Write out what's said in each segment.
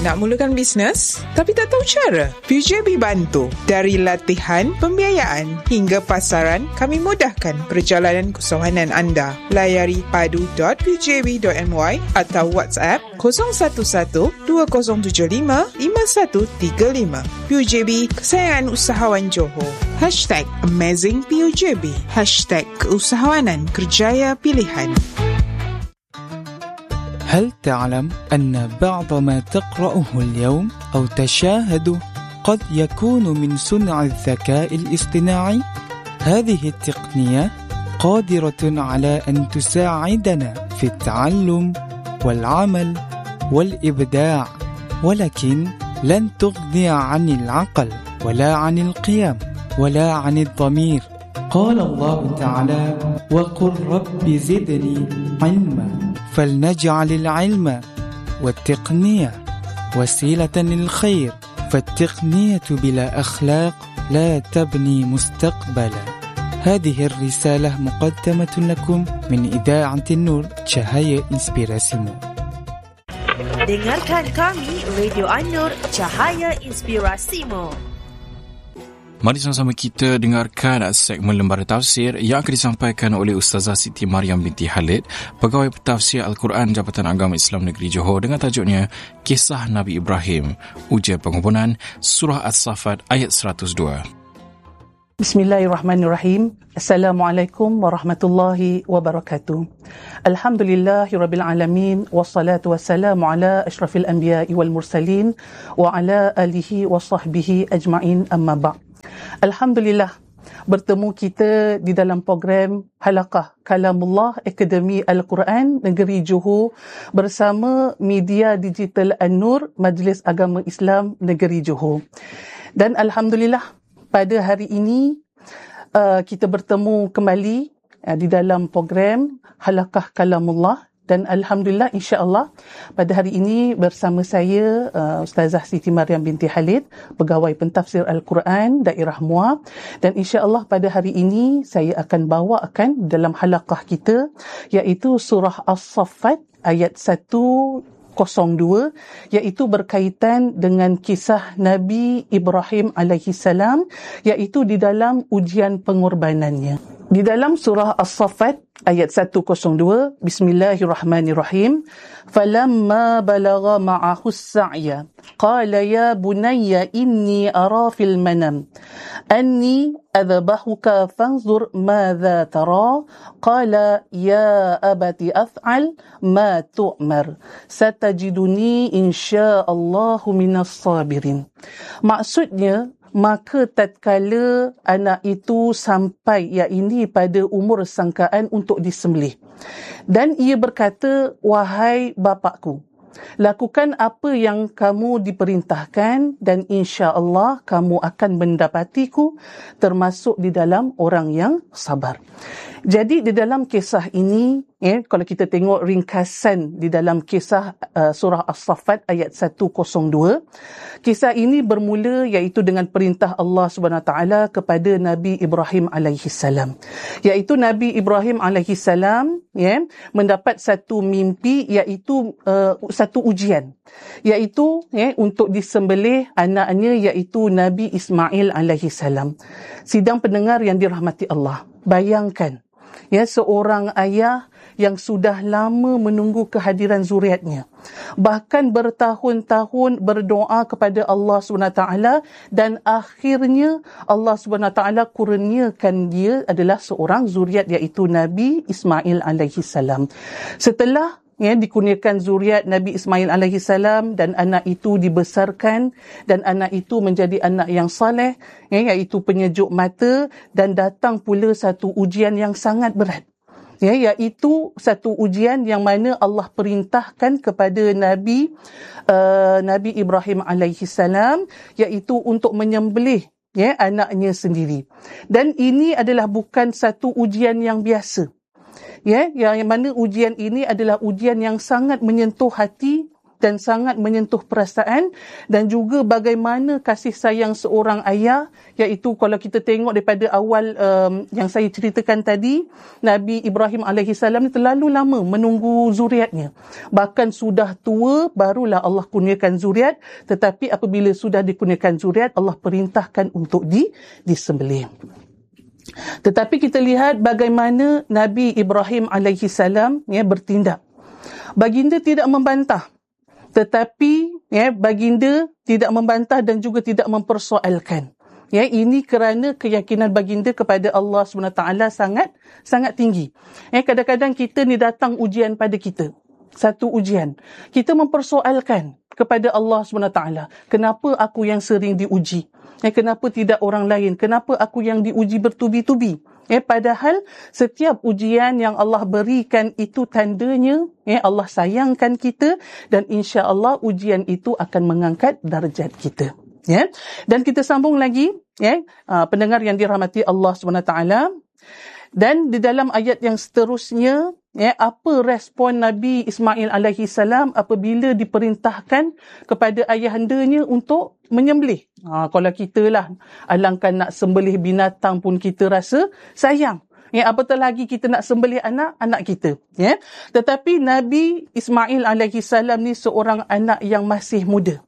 Nak mulakan bisnes tapi tak tahu cara? PUJB bantu. Dari latihan, pembiayaan hingga pasaran, kami mudahkan perjalanan keusahawanan anda. Layari padu.pujb.my atau WhatsApp 011-2075-5135. PUJB, kesayangan usahawan Johor. #AmazingPUJB. #keusahawanan kerjaya pilihan. هل تعلم أن بعض ما تقرأه اليوم أو تشاهده قد يكون من صنع الذكاء الاصطناعي؟ هذه التقنية قادرة على أن تساعدنا في التعلم والعمل والإبداع، ولكن لن تغني عن العقل ولا عن القيم ولا عن الضمير. قال الله تعالى: وقل رب زدني علما. فلنجعل العلم والتقنية وسيلة للخير، فالتقنية بلا أخلاق لا تبني مستقبلا. هذه الرسالة مقدمة لكم من إذاعة النور Cahaya Inspirasimu. Dengarkan kami Radio An-Nur Cahaya Inspirasimu. Mari sama-sama kita dengarkan segmen Lembaran Tafsir yang akan disampaikan oleh Ustazah Siti Mariam binti Khalid, Pegawai Pentafsir Al-Quran Jabatan Agama Islam Negeri Johor, dengan tajuknya Kisah Nabi Ibrahim, Ujian Pengorbanan, Surah As-Saffat ayat 102. Bismillahirrahmanirrahim. Assalamualaikum warahmatullahi wabarakatuh. Alhamdulillahirabbil alamin, wassalatu wassalamu ala asyrafil anbiya'i wal mursalin wa ala alihi wa sahbihi ajma'in, amma ba'd. Alhamdulillah, bertemu kita di dalam program Halaqah Kalamullah Akademi Al-Quran Negeri Johor bersama media digital An-Nur Majlis Agama Islam Negeri Johor. Dan Alhamdulillah, pada hari ini kita bertemu kembali di dalam program Halaqah Kalamullah. Dan Alhamdulillah, insya-Allah pada hari ini bersama saya Ustazah Siti Mariam binti Khalid, Pegawai Pentafsir Al-Quran Daerah Muar, dan insya-Allah pada hari ini saya akan bawakan dalam halaqah kita iaitu surah As-Saffat ayat 102, iaitu berkaitan dengan kisah Nabi Ibrahim alaihi salam, iaitu di dalam ujian pengorbanannya. Di dalam surah As-Saffat ayat 102, Bismillahirrahmanirrahim. Falamma balagha ma'ahu as-sa'ya qala ya bunayya inni ara fil manam anni adhabahuka fanzur madza tara qala ya abati af'al ma tu'mar satajiduni insyaallahu minas sabirin. Maksudnya, maka tatkala anak itu sampai yakni pada umur sangkaan untuk disembelih, dan ia berkata, wahai bapakku, lakukan apa yang kamu diperintahkan dan insya-Allah kamu akan mendapatiku termasuk di dalam orang yang sabar. Jadi di dalam kisah ini, kalau kita tengok ringkasan di dalam kisah surah As-Saffat ayat 102, kisah ini bermula iaitu dengan perintah Allah Subhanahu Wa Taala kepada Nabi Ibrahim alaihi salam. Iaitu Nabi Ibrahim alaihi salam mendapat satu mimpi, iaitu satu ujian, iaitu untuk disembelih anaknya iaitu Nabi Ismail alaihi salam. Sidang pendengar yang dirahmati Allah, bayangkan seorang ayah yang sudah lama menunggu kehadiran zuriatnya, bahkan bertahun-tahun berdoa kepada Allah SWT, dan akhirnya Allah SWT kurniakan dia adalah seorang zuriat iaitu Nabi Ismail alaihi salam. Setelah dikurniakan zuriat Nabi Ismail alaihi salam dan anak itu dibesarkan dan anak itu menjadi anak yang saleh, iaitu penyejuk mata, dan datang pula satu ujian yang sangat berat, iaitu satu ujian yang mana Allah perintahkan kepada Nabi Ibrahim alaihi salam, iaitu untuk menyembelih anaknya sendiri. Dan ini adalah bukan satu ujian yang biasa. Yang mana ujian ini adalah ujian yang sangat menyentuh hati dan sangat menyentuh perasaan, dan juga bagaimana kasih sayang seorang ayah, iaitu kalau kita tengok daripada awal yang saya ceritakan tadi, Nabi Ibrahim AS ni terlalu lama menunggu zuriatnya. Bahkan sudah tua barulah Allah kurniakan zuriat, tetapi apabila sudah dikurniakan zuriat, Allah perintahkan untuk disembelih. Tetapi kita lihat bagaimana Nabi Ibrahim AS bertindak. Baginda tidak membantah, tetapi baginda tidak membantah dan juga tidak mempersoalkan. Ini kerana keyakinan baginda kepada Allah SWT sangat tinggi. Kadang-kadang kita ni datang ujian pada kita, satu ujian, kita mempersoalkan kepada Allah SWT, kenapa aku yang sering diuji? Kenapa tidak orang lain? Kenapa aku yang diuji bertubi-tubi? Padahal setiap ujian yang Allah berikan itu tandanya Allah sayangkan kita, dan insya-Allah ujian itu akan mengangkat darjat kita. Dan kita sambung lagi, pendengar yang dirahmati Allah SWT. Dan di dalam ayat yang seterusnya, apa respon Nabi Ismail AS apabila diperintahkan kepada ayahandanya untuk menyembelih? Kalau kita lah, alangkah nak sembelih binatang pun kita rasa sayang. Apatah lagi kita nak sembelih anak kita. Tetapi Nabi Ismail AS ni seorang anak yang masih muda.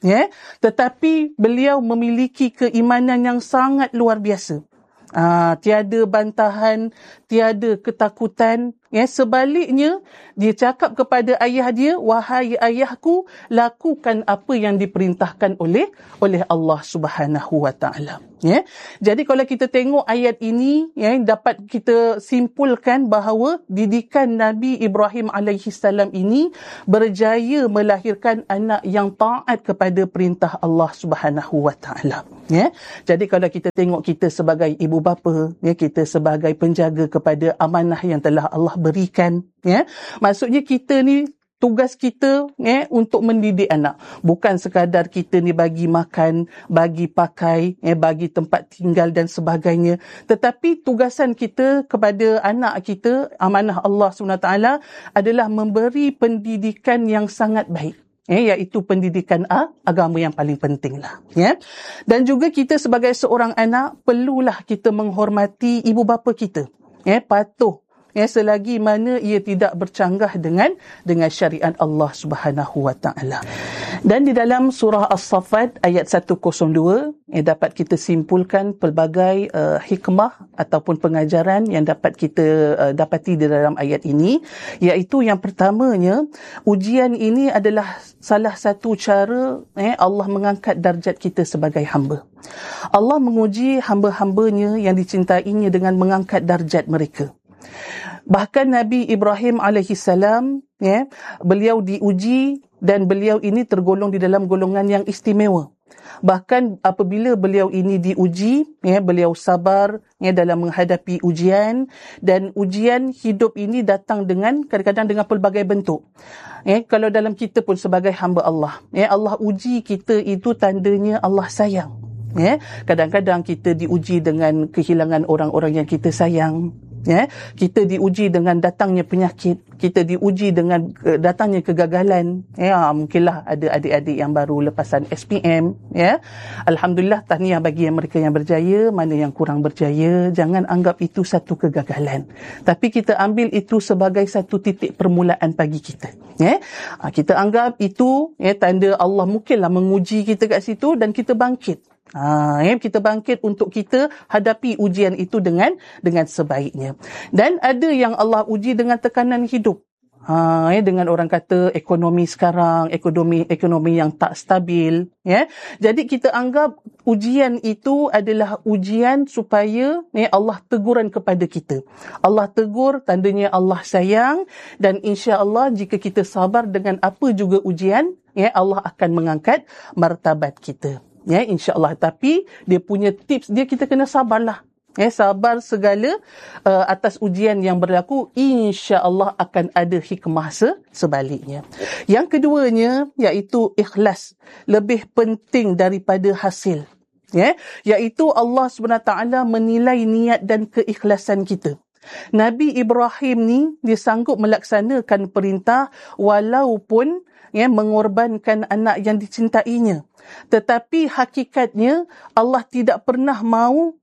Tetapi beliau memiliki keimanan yang sangat luar biasa. Tiada bantahan, tiada ketakutan. Sebaliknya, dia cakap kepada ayah dia, wahai ayahku, lakukan apa yang diperintahkan oleh Allah Subhanahu Wa Taala. Jadi kalau kita tengok ayat ini, dapat kita simpulkan bahawa didikan Nabi Ibrahim AS ini berjaya melahirkan anak yang taat kepada perintah Allah Subhanahu Wa Taala. Jadi kalau kita tengok kita sebagai ibu bapa, kita sebagai penjaga kepada amanah yang telah Allah berikan, maksudnya kita ni tugas kita untuk mendidik anak. Bukan sekadar kita ni bagi makan, bagi pakai, bagi tempat tinggal dan sebagainya. Tetapi tugasan kita kepada anak kita, amanah Allah SWT adalah memberi pendidikan yang sangat baik. Iaitu pendidikan agama yang paling penting lah. Dan juga kita sebagai seorang anak, perlulah kita menghormati ibu bapa kita. Patuh. Selagi mana ia tidak bercanggah dengan syariat Allah Subhanahu Wa Taala. Dan di dalam surah As-Saffat ayat 102 dapat kita simpulkan pelbagai hikmah ataupun pengajaran yang dapat kita dapati di dalam ayat ini, iaitu yang pertamanya, ujian ini adalah salah satu cara Allah mengangkat darjat kita sebagai hamba. Allah menguji hamba-hambanya yang dicintainya dengan mengangkat darjat mereka. Bahkan Nabi Ibrahim AS, beliau diuji dan beliau ini tergolong di dalam golongan yang istimewa. Bahkan apabila beliau ini diuji, beliau sabar dalam menghadapi ujian, dan ujian hidup ini datang dengan kadang-kadang dengan pelbagai bentuk. Kalau dalam kita pun sebagai hamba Allah, Allah uji kita itu tandanya Allah sayang. Kadang-kadang kita diuji dengan kehilangan orang-orang yang kita sayang. Kita diuji dengan datangnya penyakit, kita diuji dengan datangnya kegagalan. Mungkinlah ada adik-adik yang baru lepasan SPM. Alhamdulillah, tahniah bagi mereka yang berjaya, mana yang kurang berjaya. Jangan anggap itu satu kegagalan, tapi kita ambil itu sebagai satu titik permulaan bagi kita. Kita anggap itu tanda Allah mungkinlah menguji kita kat situ, dan kita bangkit. Kita bangkit untuk kita hadapi ujian itu dengan sebaiknya. Dan ada yang Allah uji dengan tekanan hidup. Dengan orang kata ekonomi sekarang, ekonomi yang tak stabil. Jadi kita anggap ujian itu adalah ujian supaya Allah teguran kepada kita. Allah tegur, tandanya Allah sayang, dan insya-Allah jika kita sabar dengan apa juga ujian, Allah akan mengangkat martabat kita. InsyaAllah. Tapi dia punya tips dia, kita kena sabarlah. Sabar segala atas ujian yang berlaku. InsyaAllah akan ada hikmah sebaliknya. Yang keduanya iaitu ikhlas. Lebih penting daripada hasil. Iaitu Allah SWT menilai niat dan keikhlasan kita. Nabi Ibrahim ni dia sanggup melaksanakan perintah walaupun mengorbankan anak yang dicintainya. Tetapi hakikatnya Allah tidak pernah mahu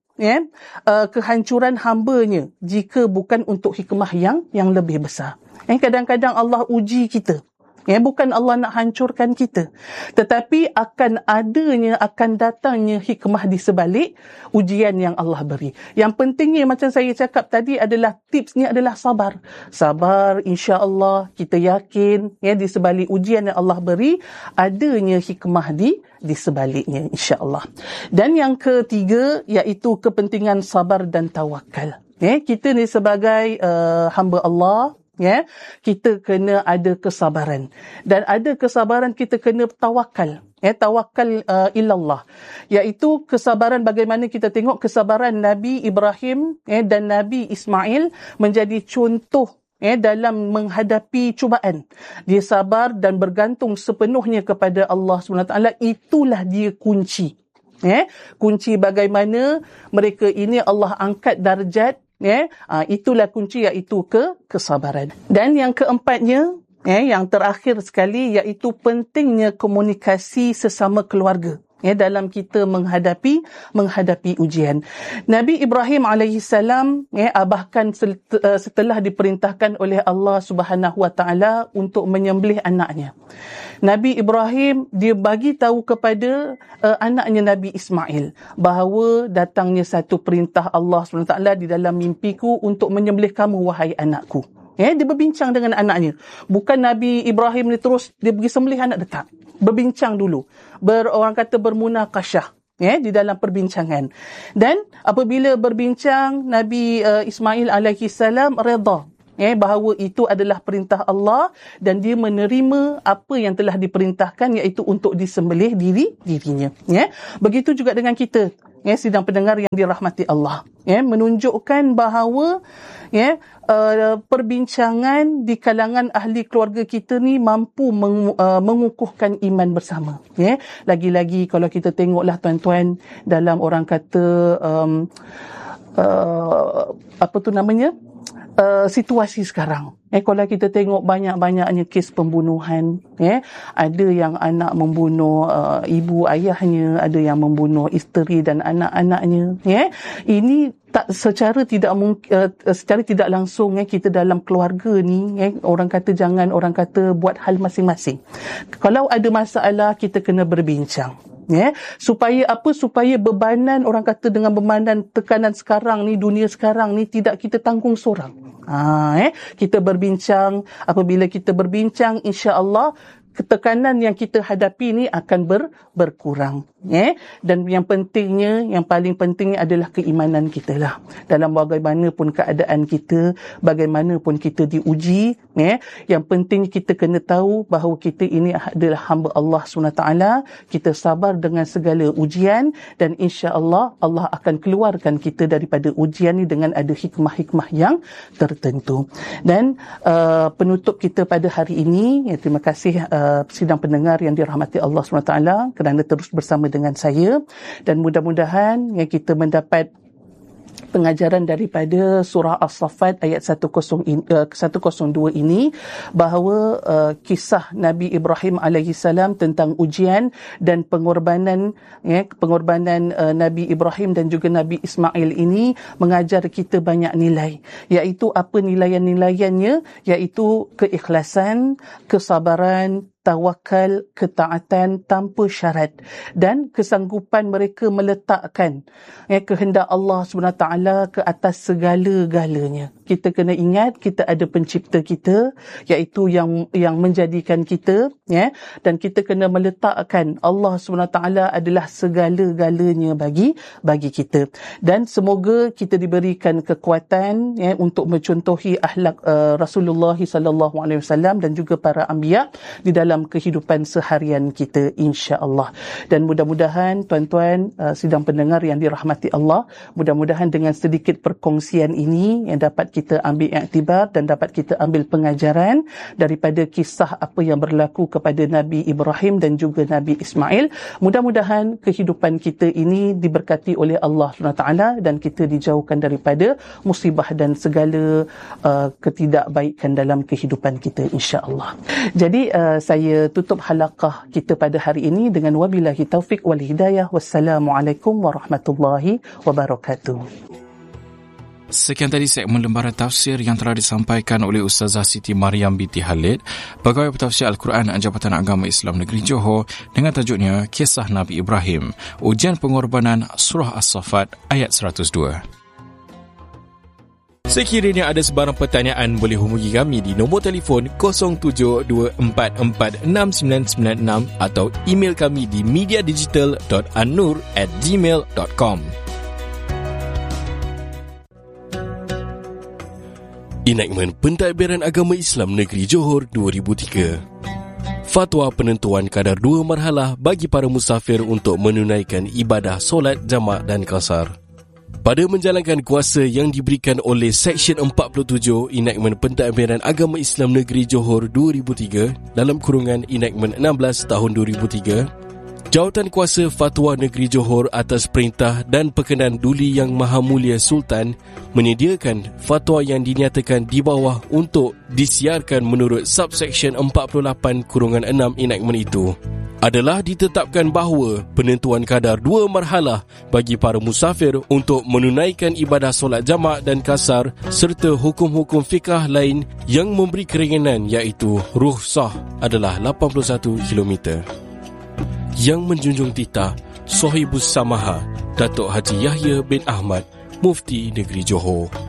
kehancuran hamba-Nya jika bukan untuk hikmah yang lebih besar. Kadang-kadang Allah uji kita. Bukan Allah nak hancurkan kita, tetapi akan datangnya hikmah di sebalik ujian yang Allah beri. Yang pentingnya, macam saya cakap tadi, adalah tipsnya adalah sabar. Sabar, insya-Allah kita yakin di sebalik ujian yang Allah beri adanya hikmah di sebaliknya, insya-Allah. Dan yang ketiga iaitu kepentingan sabar dan tawakal. Kita ni sebagai hamba Allah, kita kena ada kesabaran, dan ada kesabaran kita kena tawakal. Tawakal ilallah, iaitu kesabaran. Bagaimana kita tengok kesabaran Nabi Ibrahim dan Nabi Ismail menjadi contoh dalam menghadapi cubaan. Dia sabar dan bergantung sepenuhnya kepada Allah SWT. Itulah dia kunci. Kunci bagaimana mereka ini Allah angkat darjat. Itulah kunci, iaitu kesabaran. Dan yang keempatnya, yang terakhir sekali, iaitu pentingnya komunikasi sesama keluarga dalam kita menghadapi ujian. Nabi Ibrahim AS bahkan setelah diperintahkan oleh Allah Subhanahu Wa Taala untuk menyembelih anaknya, Nabi Ibrahim dia bagi tahu kepada anaknya Nabi Ismail bahawa datangnya satu perintah Allah SWT di dalam mimpiku untuk menyembelih kamu, wahai anakku. Dia berbincang dengan anaknya. Bukan Nabi Ibrahim ni terus dia pergi sembelih anak, dekat. Berbincang dulu. Orang kata bermunakasyah di dalam perbincangan. Dan apabila berbincang, Nabi Ismail AS redha bahawa itu adalah perintah Allah, dan dia menerima apa yang telah diperintahkan, iaitu untuk disembelih dirinya. Begitu juga dengan kita, sidang pendengar yang dirahmati Allah, menunjukkan bahawa perbincangan di kalangan ahli keluarga kita ni mampu mengukuhkan iman bersama. Lagi-lagi kalau kita tengoklah tuan-tuan, dalam orang kata situasi sekarang. Kalau kita tengok banyak-banyaknya kes pembunuhan, ada yang anak membunuh ibu ayahnya, ada yang membunuh isteri dan anak-anaknya. Ini tak secara tidak langsung kita dalam keluarga ni, orang kata buat hal masing-masing. Kalau ada masalah, kita kena berbincang. Supaya apa? Supaya bebanan, orang kata dengan bebanan tekanan sekarang ni, dunia sekarang ni, tidak kita tanggung seorang. Kita berbincang. Apabila kita berbincang, insya-Allah ketekanan yang kita hadapi ni akan berkurang. Dan yang paling pentingnya adalah keimanan kita lah. Dalam bagaimanapun keadaan kita, bagaimanapun kita diuji, yang penting kita kena tahu bahawa kita ini adalah hamba Allah SWT. Kita sabar dengan segala ujian, dan insya-Allah Allah akan keluarkan kita daripada ujian ni dengan ada hikmah-hikmah yang tertentu. Dan penutup kita pada hari ini, terima kasih sidang pendengar yang dirahmati Allah SWT kerana terus bersama dengan saya, dan mudah-mudahan kita mendapat pengajaran daripada surah As-Saffat ayat 102 ini, bahawa kisah Nabi Ibrahim alaihissalam tentang ujian dan pengorbanan Nabi Ibrahim dan juga Nabi Ismail ini mengajar kita banyak nilai, iaitu apa nilaian-nilaiannya, iaitu keikhlasan, kesabaran, tawakal, ketaatan tanpa syarat, dan kesanggupan mereka meletakkan kehendak Allah SWT ke atas segala-galanya. Kita kena ingat kita ada pencipta kita, iaitu yang menjadikan kita, dan kita kena meletakkan Allah SWT adalah segala-galanya bagi kita. Dan semoga kita diberikan kekuatan untuk mencontohi akhlak Rasulullah SAW dan juga para anbiya di dalam kehidupan seharian kita, insya-Allah. Dan mudah-mudahan tuan-tuan sidang pendengar yang dirahmati Allah, mudah-mudahan dengan sedikit perkongsian ini yang dapat kita ambil iktibar dan dapat kita ambil pengajaran daripada kisah apa yang berlaku kepada Nabi Ibrahim dan juga Nabi Ismail. Mudah-mudahan kehidupan kita ini diberkati oleh Allah SWT dan kita dijauhkan daripada musibah dan segala ketidakbaikan dalam kehidupan kita, insya-Allah. Jadi saya tutup halaqah kita pada hari ini dengan wabillahi taufik wal hidayah. Wassalamualaikum warahmatullahi wabarakatuh. Sekian tadi segmen lembaran tafsir yang telah disampaikan oleh Ustazah Siti Mariam binti Khalid, Pegawai Pentafsir Al-Quran Jabatan Agama Islam Negeri Johor, dengan tajuknya Kisah Nabi Ibrahim, Ujian Pengorbanan Surah As-Saffat ayat 102. Sekiranya ada sebarang pertanyaan, boleh hubungi kami di nombor telefon 0724469996 atau email kami di mediadigital.annur@gmail.com. Enakmen Pentadbiran Agama Islam Negeri Johor 2003. Fatwa penentuan kadar 2 marhalah bagi para musafir untuk menunaikan ibadah solat jamak dan qasar. Pada menjalankan kuasa yang diberikan oleh Seksyen 47 Enakmen Pentadbiran Agama Islam Negeri Johor 2003 dalam kurungan Enakmen 16 tahun 2003, Jawatan Kuasa Fatwa Negeri Johor atas perintah dan perkenan Duli Yang Maha Mulia Sultan menyediakan fatwa yang dinyatakan di bawah untuk disiarkan menurut subseksyen 48 kurungan 6 enakmen itu adalah ditetapkan bahawa penentuan kadar 2 marhalah bagi para musafir untuk menunaikan ibadah solat jamak dan qasar serta hukum-hukum fiqah lain yang memberi keringanan iaitu rukhsah adalah 81 km. Yang menjunjung titah Sohibus Samaha Datuk Haji Yahya bin Ahmad, Mufti Negeri Johor.